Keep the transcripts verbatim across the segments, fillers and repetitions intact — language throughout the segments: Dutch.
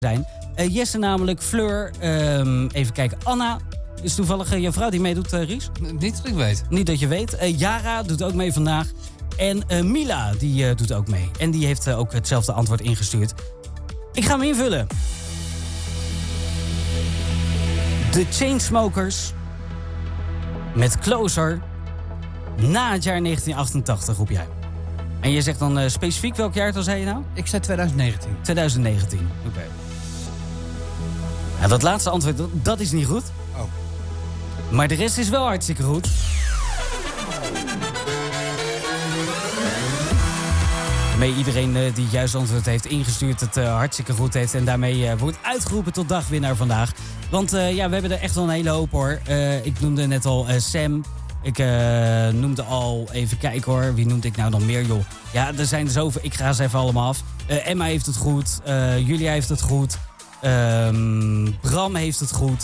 zijn. Uh, Jesse namelijk, Fleur, um, even kijken, Anna is toevallig uh, jouw vrouw die meedoet, uh, Ries? Niet dat ik weet. Niet dat je weet. Uh, Yara doet ook mee vandaag. En uh, Mila, die uh, doet ook mee. En die heeft uh, ook hetzelfde antwoord ingestuurd. Ik ga hem invullen. De Chainsmokers met Closer na het jaar negentien achtentachtig, roep jij. En je zegt dan uh, specifiek welk jaar dan zei je nou? Ik zei twintig negentien. twintig negentien, oké. Okay. Ja, dat laatste antwoord, dat, dat is niet goed. Oh. Maar de rest is wel hartstikke goed. Waarmee iedereen uh, die juist antwoord heeft ingestuurd het uh, hartstikke goed heeft. En daarmee uh, wordt uitgeroepen tot dagwinnaar vandaag. Want uh, ja, we hebben er echt wel een hele hoop hoor. Uh, ik noemde net al uh, Sam. Ik uh, noemde al, even kijken hoor, wie noemde ik nou nog meer joh? Ja, er zijn er zoveel, ik ga ze even allemaal af. Uh, Emma heeft het goed, uh, Julia heeft het goed. Um, Bram heeft het goed.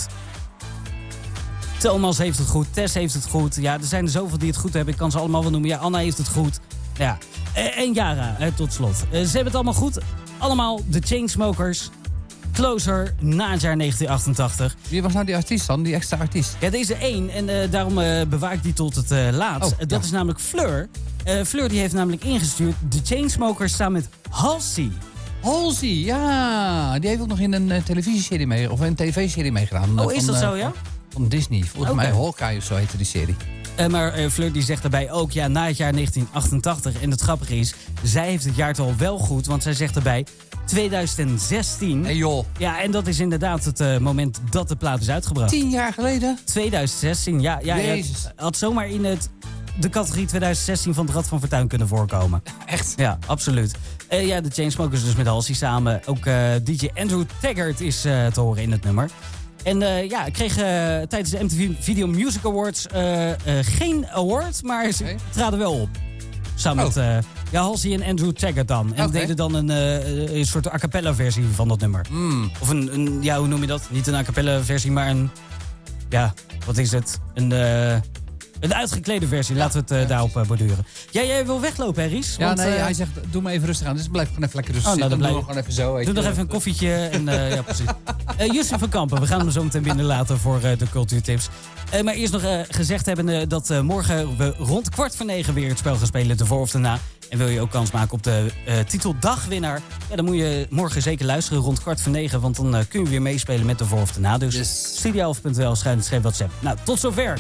Thomas heeft het goed, Tess heeft het goed. Ja, er zijn er zoveel die het goed hebben. Ik kan ze allemaal wel noemen. Ja, Anna heeft het goed. Ja. En Yara, hè, tot slot. Uh, ze hebben het allemaal goed. Allemaal de Chainsmokers. Closer na het jaar negentien achtentachtig. Wie was nou die artiest dan? Die extra artiest? Ja, deze één. En uh, daarom uh, bewaar ik die tot het uh, laatst. Oh, dat ja. is namelijk Fleur. Uh, Fleur die heeft namelijk ingestuurd. De Chainsmokers staan met Halsey. Halsey, ja. Die heeft ook nog in een uh, televisieserie mee, of een tv-serie meegedaan. Oh, is van, dat uh, zo, ja? Van Disney. Volgens okay. mij Hawkeye of zo heette die serie. Uh, maar uh, Fleur die zegt daarbij ook, ja, na het jaar negentien achtentachtig. En het grappige is, zij heeft het jaartal wel goed. Want zij zegt erbij, twintig zestien. Hey joh. Ja, en dat is inderdaad het uh, moment dat de plaat is uitgebracht. Tien jaar geleden? twintig zestien, ja. ja Jezus. Het had zomaar in het, de categorie twintig zestien van het Rad van Fortuin kunnen voorkomen. Echt? Ja, absoluut. Uh, ja, de Chainsmokers dus met Halsey samen. Ook uh, D J Andrew Taggart is uh, te horen in het nummer. En uh, ja, ik kreeg uh, tijdens de M T V Video Music Awards uh, uh, geen award, maar ze okay. traden wel op. Samen oh. met uh, ja, Halsey en Andrew Taggart dan. En okay. deden dan een, uh, een soort a cappella versie van dat nummer. Mm. Of een, een, ja, hoe noem je dat? Niet een a cappella versie, maar een, ja, wat is het? Een... Uh, Een uitgeklede versie, laten we het uh, daarop uh, borduren. Ja, jij wil weglopen, hè, Ries? Ja, Want, nee, uh, hij zegt, doe me even rustig aan. Dus blijf gewoon even lekker rustig oh, nou, zitten. dan Doe gewoon even zo. Doe je. nog even een koffietje. En, uh, ja, precies. Uh, Justin van Kampen, we gaan hem zo meteen binnenlaten voor uh, de cultuurtips. Uh, maar eerst nog uh, gezegd hebben uh, dat uh, morgen we rond kwart voor negen weer het spel gaan spelen, de voor of daarna. En wil je ook kans maken op de uh, titel dagwinnaar? Ja, dan moet je morgen zeker luisteren rond kwart voor negen. Want dan uh, kun je weer meespelen met de voor of daarna. Dus yes. studioalf punt n l schuin schreef WhatsApp. Nou, tot zover.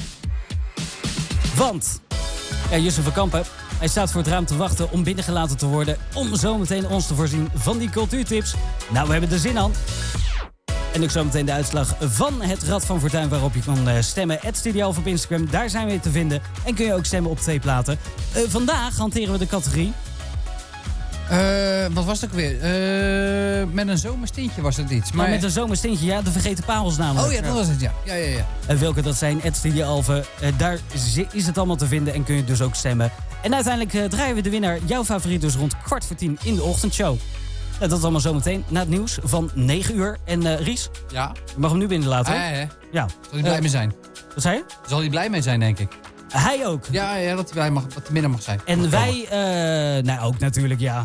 Want, ja, Justin van Kampen, hij staat voor het raam te wachten om binnengelaten te worden. Om zometeen ons te voorzien van die cultuurtips. Nou, we hebben er zin aan. En ook zometeen de uitslag van het Rad van Fortuin waarop je kan stemmen. at studioalf op Instagram, daar zijn we te vinden. En kun je ook stemmen op twee platen. Uh, vandaag hanteren we de categorie... Uh, wat was het ook weer? Uh, met een zomerstintje was het iets. Maar... Nou, met een zomerstintje, ja, de vergeten parels namelijk. Oh ja, dat was het, ja. ja, ja, ja. Uh, welke dat zijn, at studioalf. Uh, daar is het allemaal te vinden en kun je dus ook stemmen. En uiteindelijk uh, draaien we de winnaar, jouw favoriet, dus rond kwart voor tien in de ochtendshow. Uh, dat allemaal zometeen na het nieuws van negen uur. En uh, Ries, ja? je mag hem nu binnenlaten. Ah, ja, ja. Ja. Zal hij blij uh, mee zijn? Wat zei je? Zal hij blij mee zijn, denk ik. Hij ook. Ja, ja, dat hij blij mag, dat hij minder mag zijn. En wij, uh, nou ook natuurlijk, ja.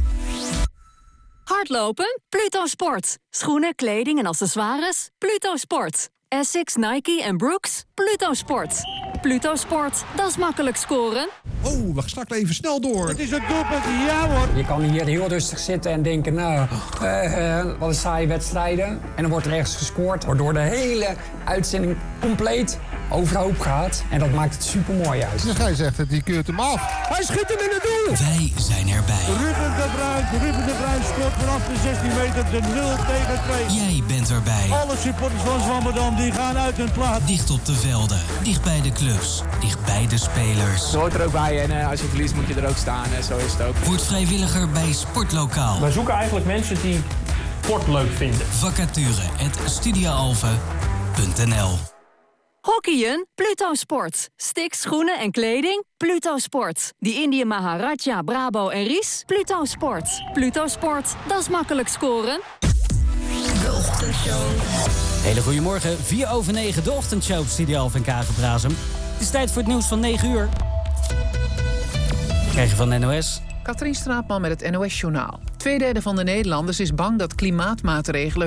Hardlopen? Pluto Sport. Schoenen, kleding en accessoires? Pluto Sport. Essex, Nike en Brooks? Pluto Sport. Pluto Sport, dat is makkelijk scoren. Oh, we gaan even snel door. Het is een doelpunt, ja hoor. Je kan hier heel rustig zitten en denken, nou, uh, uh, wat een saaie wedstrijden. En dan wordt er ergens gescoord, waardoor de hele uitzending compleet overhoop gaat. En dat maakt het super mooi uit. Dus hij zegt het, die keurt hem af. Hij schiet hem in het doel. Wij zijn erbij. Ruben de Bruin, Ruben de Bruin scoort vanaf de zestien meter de nul tegen twee. Jij bent erbij. Alle supporters van Zwammerdam die gaan uit hun plaats. Dicht op de velden, dicht bij de clubs, dicht bij de spelers. Het hoort er ook bij en uh, als je verliest moet je er ook staan. En zo is het ook. Word vrijwilliger bij Sportlokaal. Wij zoeken eigenlijk mensen die sport leuk vinden. Vacature at studioalve punt n l. Hockeyen? Pluto Sport. Sticks, schoenen en kleding? Pluto Sport. Die Indië Maharaja, Brabo en Ries? Pluto Sport. Pluto Sport, dat is makkelijk scoren. De ochtendshow. Hele goedemorgen, vier over negen, de ochtendshow op Studioalf en Kagenbrazem. Het is tijd voor het nieuws van negen uur. Krijg je van de N O S. Katrien Straatman met het N O S-journaal. Tweederde van de Nederlanders is bang dat klimaatmaatregelen